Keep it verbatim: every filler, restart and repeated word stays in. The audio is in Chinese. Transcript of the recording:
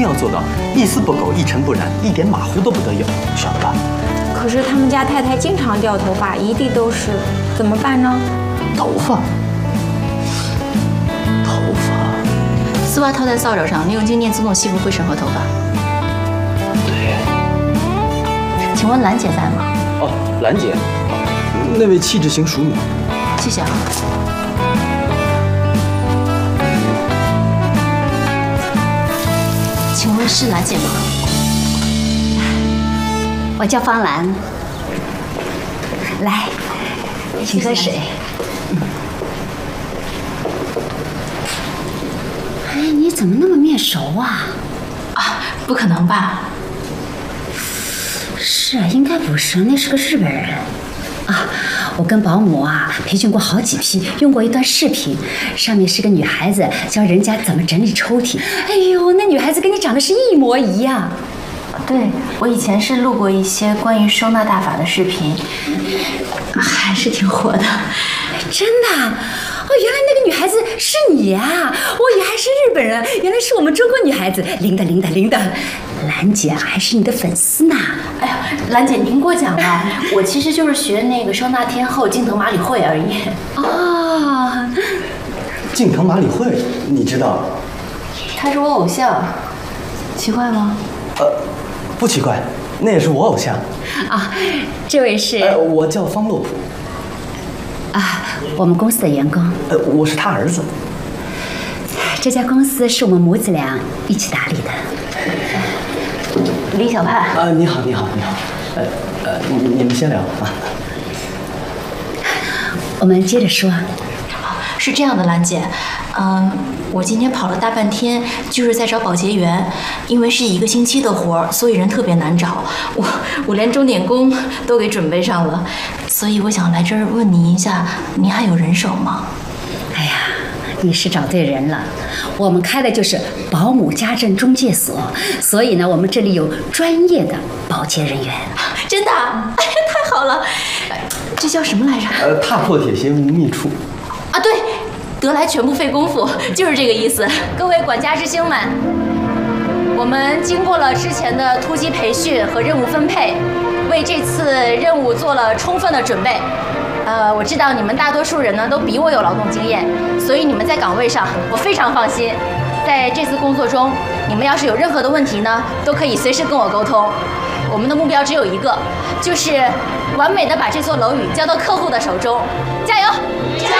定要做到一丝不苟、一尘不染，一点马虎都不得有，晓得吧？ 可是他们家太太经常掉头发，一地都是，怎么办呢？ 头发，头发， 丝袜套在扫帚上，利用静电自动吸附会审核头发。 对。 请问兰姐在吗？ 哦，兰姐，那位气质型熟女。 谢谢啊。请问是兰姐吗？ 我叫方兰，来，请喝水。嗯。哎，你怎么那么面熟啊？ 啊，不可能吧？ 是啊，应该不是，那是个日本人。啊，我跟保姆啊培训过好几批，用过一段视频，上面是个女孩子教人家怎么整理抽屉。哎呦，那女孩子跟你长得是一模一样。 对，我以前是录过一些关于收纳大法的视频，还是挺火的。 真的？哦，原来那个女孩子是你啊！我以为还是日本人，原来是我们中国女孩子。琳达，琳达，琳达，兰姐还是你的粉丝呢。 哎呀，兰姐您过奖了，我其实就是学那个收纳天后近藤麻里惠而已。 哦， 近藤麻里惠，你知道？ 她是我偶像，奇怪吗？ 呃，不奇怪，那也是我偶像。 啊，这位是？ 呃，我叫方洛普。 啊，我们公司的员工。 呃，我是他儿子。 这家公司是我们母子俩一起打理的。 李小盼。 啊，你好，你好，你好。呃呃，你你们先聊啊。 我们接着说。 是这样的，兰姐，嗯，我今天跑了大半天，就是在找保洁员，因为是一个星期的活儿，所以人特别难找。我我连钟点工都给准备上了，所以我想来这儿问您一下，您还有人手吗？ 哎呀，你是找对人了，我们开的就是保姆家政中介所，所以呢，我们这里有专业的保洁人员。 真的？哎呀，太好了！这叫什么来着？ 呃，踏破铁鞋无觅处。 啊，对，得来全不费工夫，就是这个意思。各位管家之星们，我们经过了之前的突击培训和任务分配，为这次任务做了充分的准备。呃，我知道你们大多数人呢都比我有劳动经验，所以你们在岗位上我非常放心。在这次工作中，你们要是有任何的问题呢，都可以随时跟我沟通。我们的目标只有一个，就是完美的把这座楼宇交到客户的手中。加油！加油！